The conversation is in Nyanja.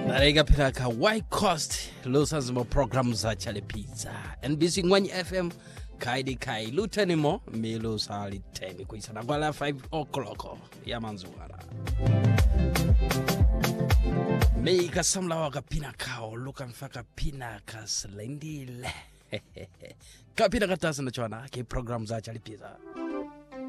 Narega piraka White Coast losazimo program za Chale Pizza NBC Ngwanyi FM kaidi kai lutenimo milo sali 10 kuisana kwa la 5 o'clock ya manzuara Meika samla waka pina kao luka mfaka pina kaslendile Kapina katasa na chwana ke program za Chale Pizza